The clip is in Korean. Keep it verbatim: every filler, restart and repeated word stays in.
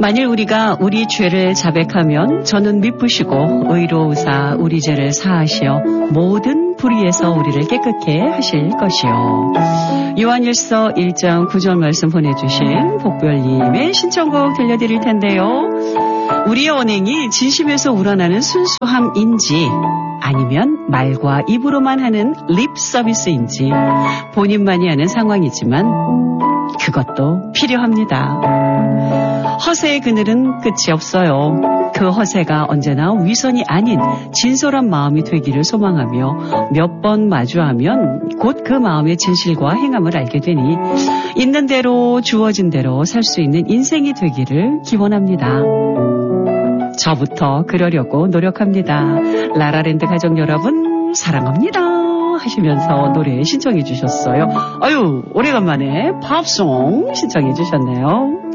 만일 우리가 우리 죄를 자백하면 저는 미쁘시고 의로우사 우리 죄를 사하시어 모든 불의에서 우리를 깨끗게 하실 것이요. 요한일서 일 장 구 절 말씀 보내주신 복별님의 신청곡 들려드릴 텐데요. 우리의 언행이 진심에서 우러나는 순수함인지 아니면 말과 입으로만 하는 립 서비스인지 본인만이 아는 상황이지만 그것도 필요합니다. 허세의 그늘은 끝이 없어요. 그 허세가 언제나 위선이 아닌 진솔한 마음이 되기를 소망하며 몇 번 마주하면 곧 그 마음의 진실과 행함을 알게 되니 있는 대로 주어진 대로 살 수 있는 인생이 되기를 기원합니다. 저부터 그러려고 노력합니다. 라라랜드 가족 여러분 사랑합니다 하시면서 노래 신청해 주셨어요. 아유 오래간만에 팝송 신청해 주셨네요.